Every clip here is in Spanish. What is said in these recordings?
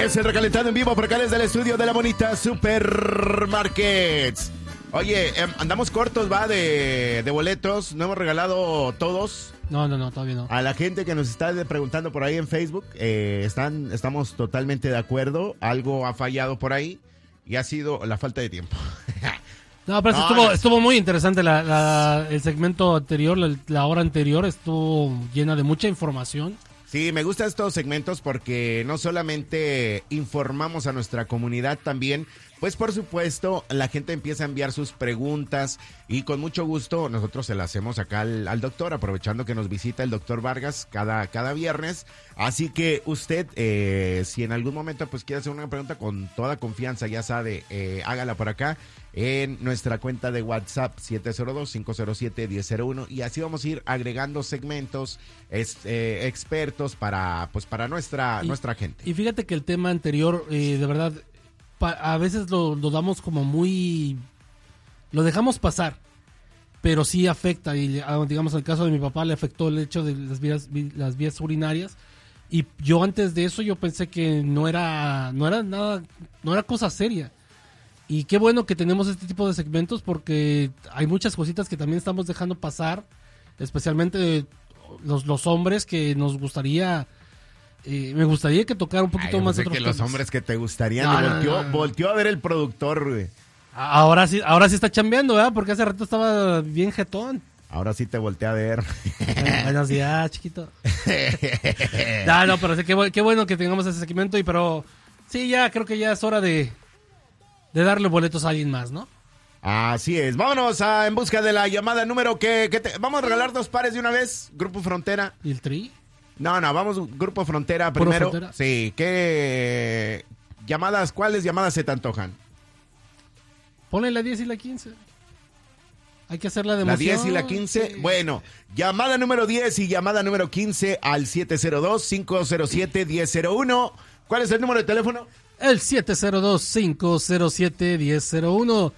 Es el recalentado en vivo por acá desde el estudio de la bonita Supermarkets. Oye, andamos cortos, va, de boletos. No hemos regalado todos. No, todavía no. A la gente que nos está preguntando por ahí en Facebook, estamos totalmente de acuerdo. Algo ha fallado por ahí y ha sido la falta de tiempo. No, pero estuvo muy interesante el segmento anterior, la hora anterior estuvo llena de mucha información. Sí, me gustan estos segmentos porque no solamente informamos a nuestra comunidad, también, pues por supuesto, la gente empieza a enviar sus preguntas y con mucho gusto nosotros se las hacemos acá al doctor, aprovechando que nos visita el doctor Vargas cada viernes. Así que usted, si en algún momento pues quiere hacer una pregunta con toda confianza, ya sabe, hágala por acá en nuestra cuenta de WhatsApp 702-507-1001 y así vamos a ir agregando segmentos expertos para nuestra gente. Y fíjate que el tema anterior, de verdad, a veces lo damos como muy... Lo dejamos pasar, pero sí afecta. Y digamos, en el caso de mi papá le afectó el hecho de las vías urinarias. Y yo antes de eso yo pensé que no era cosa seria. Y qué bueno que tenemos este tipo de segmentos porque hay muchas cositas que también estamos dejando pasar, especialmente los hombres que nos gustaría... me gustaría que tocara un poquito más de otros que temas. Los hombres que te gustarían. Volteó a ver el productor, güey. Ahora sí está chambeando, ¿verdad? Porque hace rato estaba bien jetón. Ahora sí te volteé a ver. Buenos días, chiquito. No, pero sí, qué bueno que tengamos ese segmento. Pero sí, ya creo que ya es hora de darle boletos a alguien más, ¿no? Así es. Vámonos en busca de la llamada número vamos a regalar 2 pares de una vez. Grupo Frontera. ¿Y el tri? No, vamos Grupo Frontera primero. Frontera? Sí, ¿qué llamadas? ¿Cuáles llamadas se te antojan? Ponle la 10 y la 15. Hay que hacerla de emoción. La 10 y la 15. Sí. Bueno, llamada número 10 y llamada número 15 al 702-507-1001. ¿Cuál es el número de teléfono? El 702-507-1001.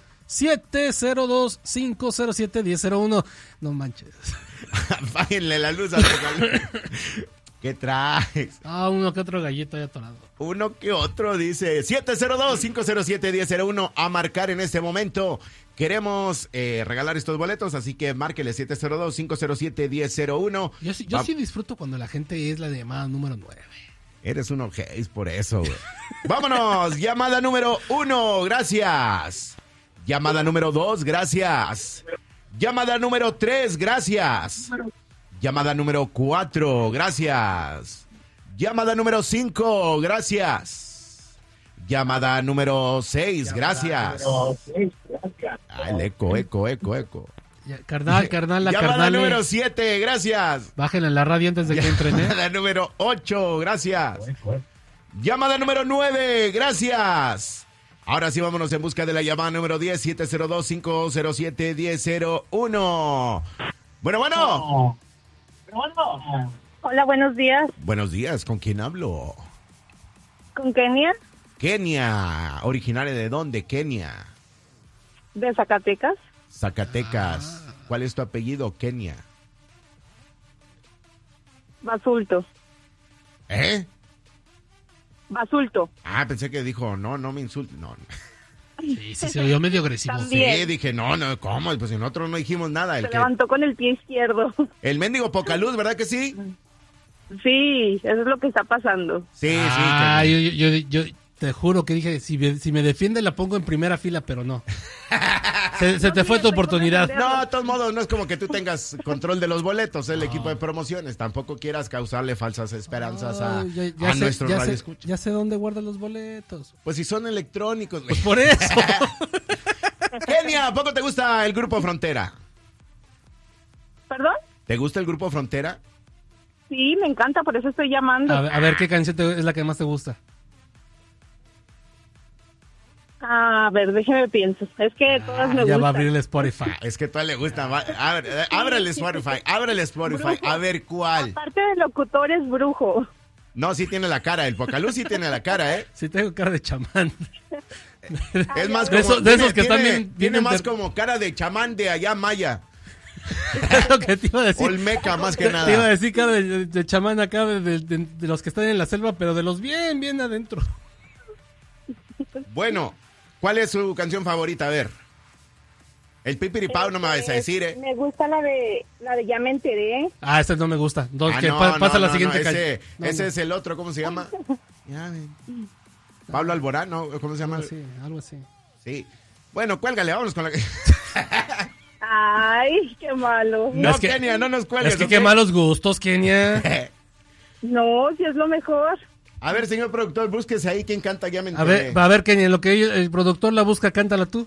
702-507-1001. No manches. Apáguenle la luz al Apocalipsis. ¿Qué traes? Uno que otro gallito ahí atorado. Uno que otro, dice 702-507-1001 a marcar en este momento. Queremos regalar estos boletos, así que márquele 702-507-1001. Yo sí disfruto cuando la gente es la llamada número 9. Eres un ojéis por eso, güey. Vámonos, llamada número 1, gracias. Llamada número 2, gracias. Llamada número 3, gracias. Llamada número 4, gracias. Llamada número 5, gracias. Llamada número 6, gracias. El eco. Carnal, Llamada número 7, gracias. Bájenle la radio antes de que entren, Llamada número 8, gracias. Llamada número 9, gracias. Ahora sí, vámonos en busca de la llamada número 10, 702-507-1001. Bueno. Hola, buenos días. Buenos días, ¿con quién hablo? ¿Con Kenia? Kenia, ¿originaria de dónde, Kenia? De Zacatecas. Zacatecas. ¿Cuál es tu apellido, Kenia? Basulto. Basulto. Pensé que dijo, no me insulte. No. Sí, se oyó medio agresivo. También. Sí, dije, no, ¿cómo? Pues nosotros no dijimos nada. Se levantó con el pie izquierdo. El mendigo Pocaluz, ¿verdad que sí? Sí, eso es lo que está pasando. Sí. Yo te juro que dije, si me defiende la pongo en primera fila, pero no. Se te fue tu oportunidad. No, de todos modos, no es como que tú tengas control de los boletos, el equipo de promociones. Tampoco quieras causarle falsas esperanzas a nuestro radio escucha. Ya sé dónde guardan los boletos. Pues si son electrónicos. Pues por eso. Kenia, ¿a poco te gusta el Grupo Frontera? ¿Perdón? ¿Te gusta el Grupo Frontera? Sí, me encanta, por eso estoy llamando. A ver, ¿qué canción es la que más te gusta? A ver, déjeme pienso. Es que todas me gustan. Ya va a abrir el Spotify. Es que a todas le gustan. Abre el Spotify. A ver cuál. Aparte de locutor es brujo. No, sí tiene la cara. El Pocaluz sí tiene la cara, ¿eh? Sí tengo cara de chamán. Es más como... De esos que están bien... Tiene más como cara de chamán de allá maya. Es lo que te iba a decir. Olmeca, más que nada. Te iba a decir cara de chamán acá, de los que están en la selva, pero de los bien adentro. Bueno, ¿cuál es su canción favorita? A ver. El pipiripao no me vas a decir, ¿eh? Me gusta la de Ya me enteré. Ah, esta no me gusta. Dos, Ah, que no, pasa no, la no, siguiente no, calle. ese es el otro, ¿cómo se llama? Pablo Alborán, ¿no? ¿Cómo se llama? Algo así. Sí. Bueno, cuélgale, vámonos con la... Ay, qué malo. No, Es que- Kenia, no nos cuelgues. Es que ¿ok? qué malos gustos, Kenia. No, si es lo mejor. A ver, señor productor, búsquese ahí quién canta, ya me A enteré. ver, Kenia, en lo que el productor la busca, cántala tú.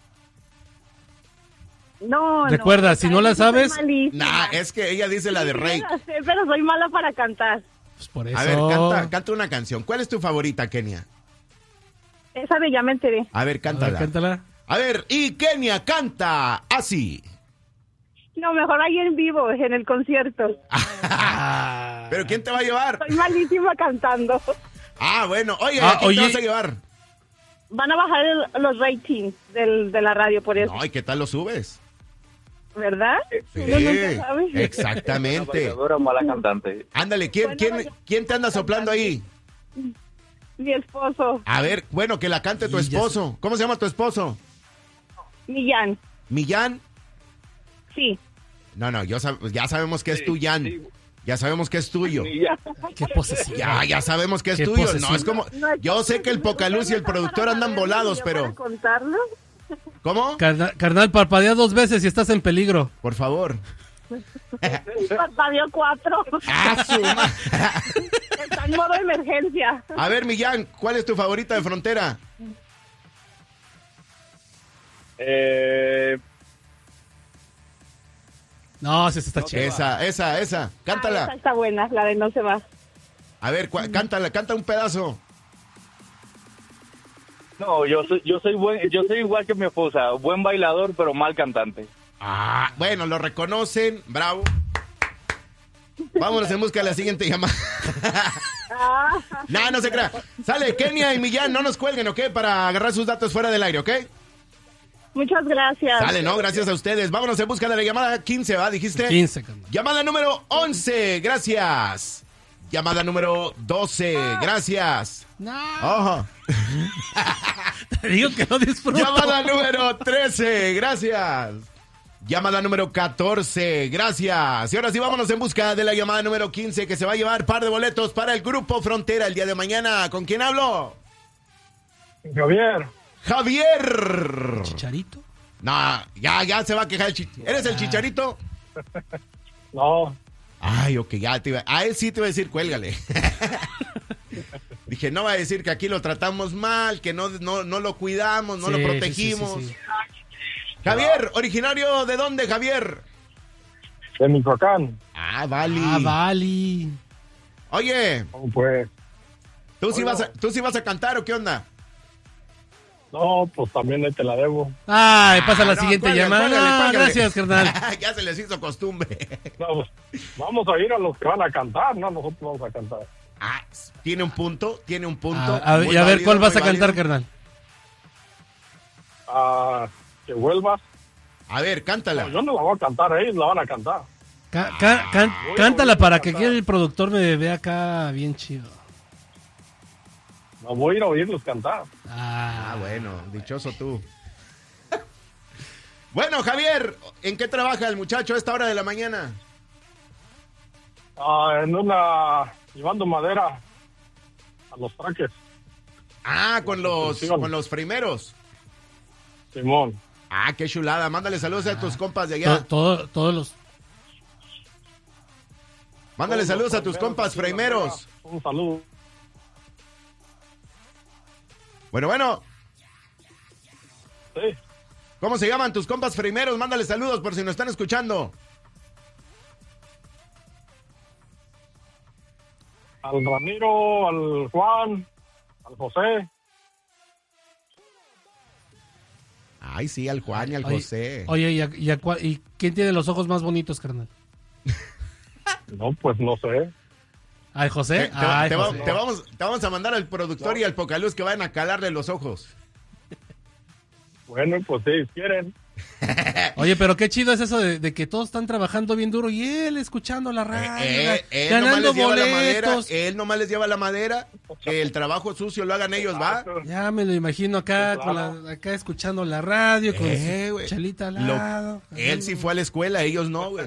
No, Recuerda, no, si no la soy sabes- malísima. Nah, es que ella dice la de Sí, Rey. la sé, pero soy mala para cantar. Pues por eso. A ver, canta una canción. ¿Cuál es tu favorita, Kenia? Esa de Ya me enteré. A ver, A ver, cántala. cántala. A ver, y Kenia canta así. No, mejor ahí en vivo, en el concierto. ¿Pero quién te va a llevar? Soy malísima cantando. Ah, bueno. Oye, Ah, ¿a quién oye. te vas a llevar? Van a bajar los ratings de la radio por eso, No, ¿y qué tal lo subes? ¿verdad? Sí, Uno nunca sabe. exactamente. Bailadora o mala cantante. Ándale, ¿quién te anda soplando ahí? Mi esposo, A ver, bueno, que la cante tu Y ya esposo. ¿Cómo se llama tu esposo? Millán. ¿Millán? Sí. No, ya sabemos que es tu Jan. sí. Ya sabemos que es tuyo. Y ya. Qué posesivo. Ya sabemos que es Qué tuyo. posesivo. No, es como... No, Yo sé que el Pocaluz y el productor andan volados, ¿Para pero... contarlo? ¿Cómo? Carnal, parpadea 2 veces y estás en peligro. Por favor. Radio 4. Ah, su ma- Está en modo emergencia. A ver, Millán, ¿cuál es tu favorita de Frontera? No, sí, está chido. Esa. Cántala. Esa está buena, la de No se va. A ver, cántala, canta un pedazo. No, yo soy igual que mi esposa, buen bailador pero mal cantante. Ah, bueno, lo reconocen. Bravo. Vámonos en busca de la siguiente llamada. No se crea. Sale, Kenia y Millán, no nos cuelguen, ¿ok? Para agarrar sus datos fuera del aire, ¿ok? Muchas gracias. Sale, ¿no? Gracias a ustedes. Vámonos en busca de la llamada 15, ¿va? ¿Dijiste? 15, carnal. Llamada número 11, gracias. Llamada número 12, gracias. No. Ojo. Te digo que no disfruto. Llamada número 13, gracias. Llamada número 14, gracias. Y ahora sí, vámonos en busca de la llamada número 15, que se va a llevar par de boletos para el Grupo Frontera el día de mañana. ¿Con quién hablo? Javier, Javier. ¿Chicharito? No, ya se va a quejar el Chicharito. ¿Eres el Chicharito? no, Ay, ok, ya te iba. A él sí te iba a decir, cuélgale. Dije, no va a decir que aquí lo tratamos mal, que no lo cuidamos, no Sí, lo sí, protegimos. sí, sí. Javier, ¿originario de dónde, Javier? de Michoacán. Ah, Vali. Ah, Vali. Oye, Oh, pues, ¿tú sí vas a cantar o qué onda? no, pues también ahí te la debo. Ay, pasa la no, siguiente cuélgale, llamada. cuélgale, No, cuélgale. gracias, carnal. Ya se les hizo costumbre. No, pues, vamos a ir a los que van a cantar, no, nosotros vamos a cantar. Ah, tiene un punto. Y Muy a ver, válido, ¿cuál vas a muy válido. cantar, carnal? Ah, que vuelvas. A ver, cántala. No, yo no la voy a cantar, ellos la van a cantar. Cántala para que aquí el productor me vea acá bien chido. No voy a ir a oírlos cantar. Ah, bueno, dichoso tú. Bueno, Javier, ¿en qué trabaja el muchacho a esta hora de la mañana? Llevando madera a los traques, Ah, con los construcción. primeros. Simón. Ah, qué chulada. Mándale saludos a tus compas de allá. Todos los... Mándale saludos a tus compas freimeros. Un saludo. Bueno. Sí, ¿Cómo se llaman tus compas freimeros? Mándale saludos por si nos están escuchando. al Ramiro, al Juan, al José. Ay, sí, al Juan y al Oye, José. Oye, ¿y quién tiene los ojos más bonitos, carnal? No, pues no sé. ¿Ay, José? Te Ay, José. vamos a mandar al productor y al Pocaluz que vayan a calarle los ojos. Bueno, pues sí, quieren. Oye, pero qué chido es eso de que todos están trabajando bien duro y él escuchando la radio, Él ganando nomás les lleva la madera, boletos. él nomás les lleva la madera, que el trabajo sucio lo hagan ellos, ¿va? Ya me lo imagino acá, acá escuchando la radio, con su güey. chelita al lado. Él sí fue a la escuela, ellos no, güey.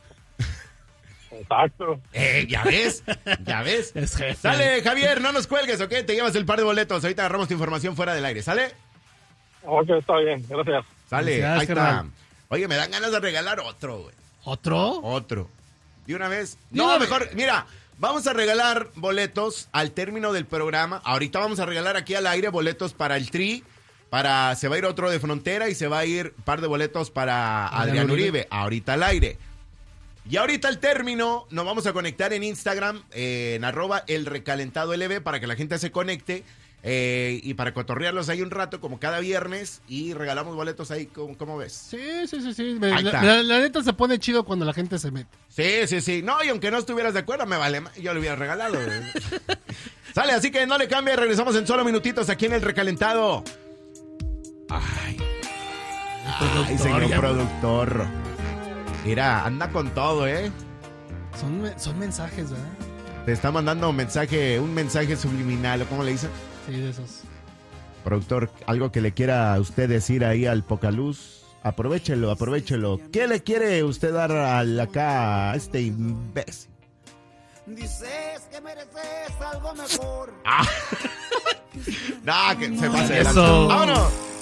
Exacto. Ya ves, ya ves. Es jefe. Sale, Javier, no nos cuelgues, ¿ok? Te llevas el par de boletos. Ahorita agarramos tu información fuera del aire, ¿sale? Ok, está bien, gracias. Sale, Gracias, ahí está. carnal. Oye, me dan ganas de regalar otro, güey. ¿Otro? Otro. ¿De una vez? De No, una mejor, mira, vamos a regalar boletos al término del programa. Ahorita vamos a regalar aquí al aire boletos para el Tri. Se va a ir otro de Frontera y se va a ir un par de boletos para Adrián Uribe. Ahorita al aire. Y ahorita al término nos vamos a conectar en Instagram, en @elrecalentadolb para que la gente se conecte y para cotorrearlos ahí un rato como cada viernes y regalamos boletos ahí, ¿cómo ves? Sí. Ahí está. La neta se pone chido cuando la gente se mete. Sí. No, y aunque no estuvieras de acuerdo, me vale, yo lo hubiera regalado. Sale, así que no le cambie, regresamos en solo minutitos aquí en El Recalentado. Ay, señor productor. Mira, anda con todo, ¿eh? Son mensajes, ¿verdad? Te está mandando un mensaje subliminal, ¿o cómo le dicen? Sí, de esos. Productor, algo que le quiera usted decir ahí al Pocaluz, aprovechelo. ¿Qué le quiere usted dar a este imbécil? Dices que mereces algo mejor. No, que se pase. Eso. ¡Vámonos!